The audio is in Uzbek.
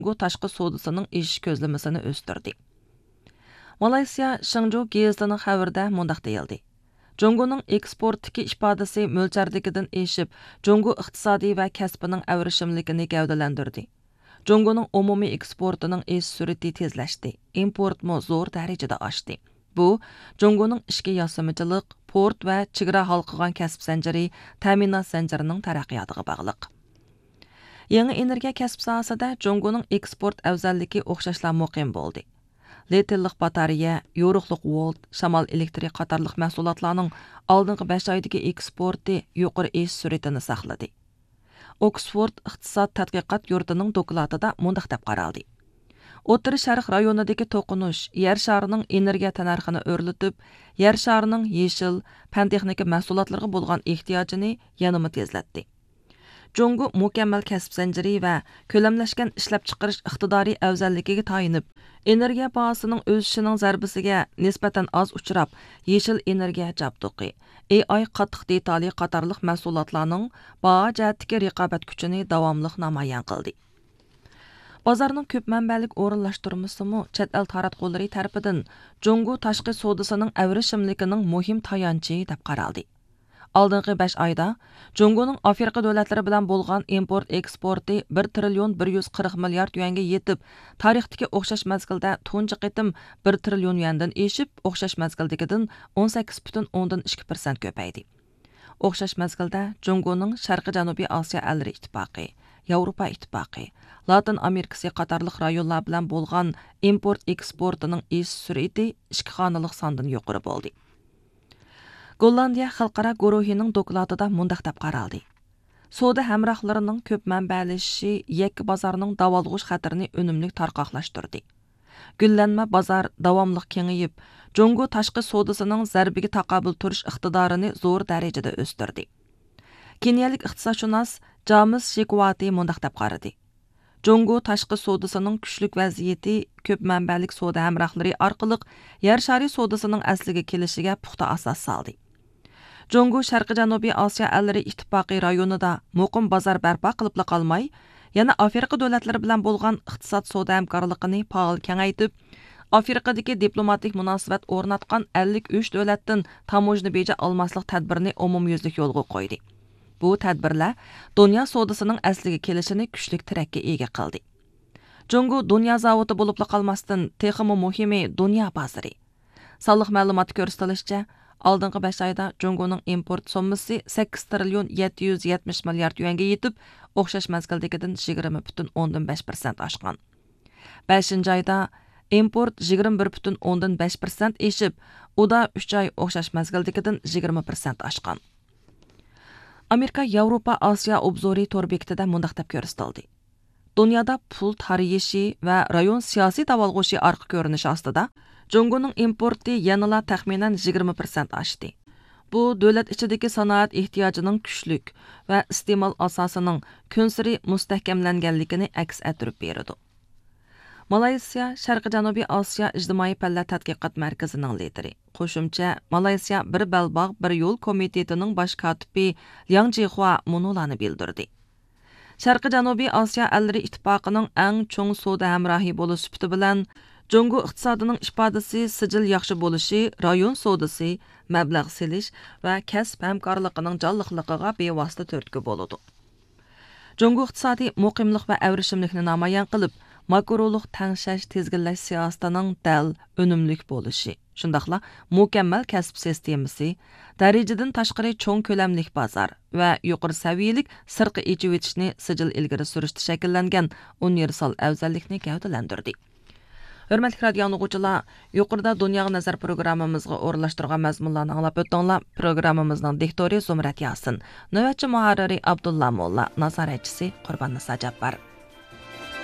Jungo tashqi savdosining eshish ko'zlamasini o'stirdi. Malayziya Shingzhou gazetining xabarida mundaq deyildi. Jungoning eksportdagi ifodasi mo'ljardagidan eshib, Jungo iqtisodiy va kasbining avrishimligini gavdalantirdi. Jungoning umumiy eksportining o'sish sur'ati tezlashdi. Importmo zo'r darajada oshdi. Bu Jungoning ishki yosimichilik, port va chegara halqıgan kasb zanjiri, ta'minot zanjirining taraqqiyotiga bog'liq. Yangi energiya kasb sohasida Jungoning eksport afzalligi o'xshashlar muqim bo'ldi. Litillik batareya, yo'riqliq volt, shamol elektri qatorliq mahsulotlarning oldingi 5 oydagi eksporti yuqori o'sish sur'atini saqladi. Oxford iqtisod tadqiqot yurtining dokladida mundaq deb qaraldi. O'tir Sharq rayonidagi to'qinish yer sharining energiya narxini o'rlitib, yer sharining yeshil, fan texnika mahsulotlarga bo'lgan ehtiyojini yanama tezlatdi. Jungo mukammal kasb zanjiri va ko'lamlashgan ishlab chiqarish iqtidoriy afzalligiga tayinib, energiya bahosining o'sishining zarbasiga nisbatan oz uchrab, yeshil energiya jabduqi, AI qattiq detali qatorliq mahsulotlarning baho jihatdagi raqobat kuchini davomli namoyon qildi. Bozorning ko'p manbalik o'rinlashtirmasimi chet el taratqullari tarafidan Jungo tashqi savdosining avrishimligining muhim tayanchi deb qaraldi. Oldingi 5 oyda Jungoning Afrika davlatlari bilan bo'lgan import eksporti 1 trillion 140 milliard yuanga yetib, tarixdagi o'xshash mazgilda tunji qitim 1 trillion yuandan eshib, o'xshash mazgildagidan 18,2% ko'paydi. O'xshash mazgilda Jungoning Sharqi Janubiy Osiyo allari ittifoqi, Yevropa ittifoqi, Latin Amerikasi qatorliq rayonlar bilan bo'lgan import eksportining o'sish sur'ati 2 xonalik sondan yuqori bo'ldi. Gollandiya xalqaro guruhining dokladida mundaq deb qaraldi. Savdo hamrohlarining ko'p manbalishishi yakka bozorning davolg'ish xatarini unumli tarqoqlashtirdi. Gullanma bozor davomli kengayib, Jungo tashqi savdosining zarbiga taqobil turish iqtidorini zo'r darajada o'stirdi. Keniyalik iqtisodshunos James Shikwati mundaq deb qaradi. Jungo tashqi savdosining kuchlik vaziyati ko'p manbalik savdo hamrohlari orqali yer shari savdosining asliga kelishiga puxta asos soldi. Jungo Sharqi Janubiy Osiyo allari ittifoqi rayonida muqim bozor barpo qilib qolmay, yana Afrika davlatlari bilan bo'lgan iqtisod savdo hamkorligini faol kengaytib, Afrikadagi diplomatik munosabat o'rnatgan 53 davlatdan tamojni beja olmaslik tadbirini umumyuzlik yo'lga qo'ydi. Bu tadbirlar dunyo savdosining asliga kelishini kuchlik tirakka ega qildi. Jungo dunyo zavodi bo'lib qolmasdan texmi muhimi dunyo bozori. Sonliq ma'lumot ko'rsatilishicha, oldingi 5 oyda Jungoning import summasi 8 trillion 770 milliard yuanga yetib, o'xshash mazgildagidan 20,5% oshgan. 5-oyda import 21,5% eshib, uda 3 oy o'xshash mazgildagidan 20% oshgan. Amerika Yevropa Osiyo obzori tor bekitida mundaq deb ko'rsatildi. Dunyoda pul tariyishi va rayon siyosiy davolg'ishi orqa ko'rinishi ostida Jungoning importi yanada taxminan 20% oshdi. Bu davlat ichidagi sanoat ehtiyojining kuchlik va iste'mol asosining kunsiri mustahkamlanganligini aks ettirib beradi. Malayziya Sharqi Janubiy Osiyo ijtimoiy fanlar tadqiqot markazining lideri. Qo'shimcha Malayziya bir balbog' bir yo'l komitetining bosh kotibi Liang Jihua munulani bildirdi. Sharqi Janubiy Osiyo allari ittifoqining eng cho'ng savdo hamrohi bo'lish sifati bilan Jungo iqtisodining ifodasi sijil yaxshi bo'lishi, rayon savdosi, mablag' selish va kasb hamkorligining jonliqligiga bevosita turtki bo'ladi. Jungo iqtisodiy muqimlik va avrishimlikni namoyon qilib, makroluk tangshash tezginlash siyosatining dal unumlik bo'lishi, shundaqla mukammal kasb sistemasi, darajadan tashqari cho'ng ko'lamlik bozor va yuqori saviyalik sirqi echib etishni sijil ilgari surishda shakllangan universal afzallikni gavdalantirdi. Hörmətli radio dinləyicilər, yuqorida Dunyoga nazar proqramımızğa o'rinlashtirgan mazmunlarni anglab o'tdinglar. Proqramımızın diktori Zumrat Yasin, navbatchi muharriri Abdulla Molla, nazoratchisi Qurbon Nisa Jabbar.